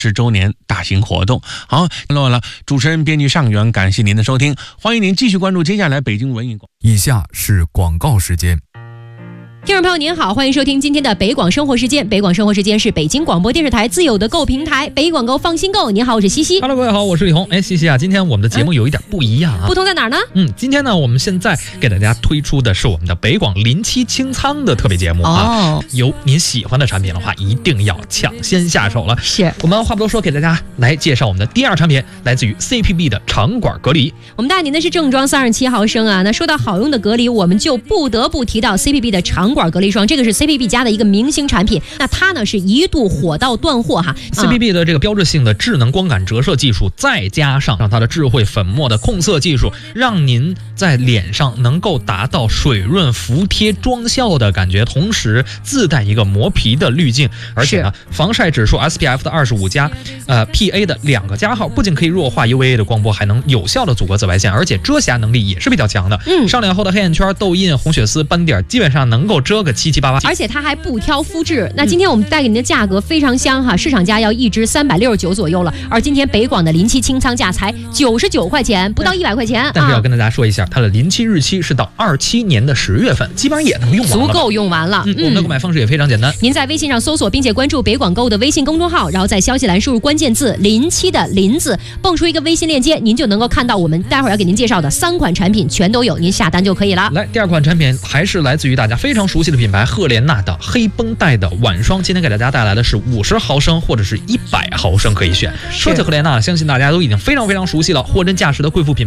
10周年大型活动。好，落了，主持人编辑尚元，感谢您的收听，欢迎您继续关注接下来北京文艺广。 以下是广告时间。 听众朋友您好，欢迎收听今天的北广生活时间。北广生活时间是北京广播电视台自有的购平台，北广购放心购。您好，我是西西。 Hello， 各位好，我是李红。西西啊，今天我们的节目有一点不一样啊。 不同在哪儿呢？ 今天呢，我们现在给大家推出的是我们的北广临期清仓的特别节目啊。有您喜欢的产品的话，一定要抢先下手了。 是我们话不多说，给大家来介绍我们的第二产品，来自于 CPB 的长管隔离。 我们带您的是正装37毫升啊。那说到好用的隔离，我们就不得不提到 CPB 的长管隔离霜，这个是CPB 家的一个明星产品，那它呢是一度火到断货哈。 CPB 的这个标志性的智能光感折射技术，再加上它的智慧粉末的控色技术，让您在脸上能够达到水润服帖妆效的感觉，同时自带一个磨皮的滤镜，而且呢防晒指数 SPF 的25+，PA 的2个加号，不仅可以弱化 UVA 的光波，还能有效的阻隔紫外线，而且遮瑕能力也是比较强的。上脸后的黑眼圈、痘印、红血丝、斑点，基本上能够遮个7、7、8、8。 而且它还不挑肤质。那今天我们带给您的价格非常香哈，市场价要1支369左右了，而今天北广的临期清仓价才99块钱，不到100块钱。 但是要跟大家说一下，它的临期日期是到27年的10月份，基本上也能用完了， 足够用完了。 我们的购买方式也非常简单， 您在微信上搜索并且关注北广购的微信公众号，然后在消息栏输入关键字临期的临字，蹦出一个微信链接，您就能够看到我们待会儿要给您介绍的3款产品全都有，您下单就可以了。 来，第二款产品还是来自于大家非常熟悉的品牌赫莲娜的黑绷带的晚霜，今天给大家带来的是50毫升或者是100毫升可以选。说起赫莲娜，相信大家都已经非常熟悉了，货真价实的贵妇品牌。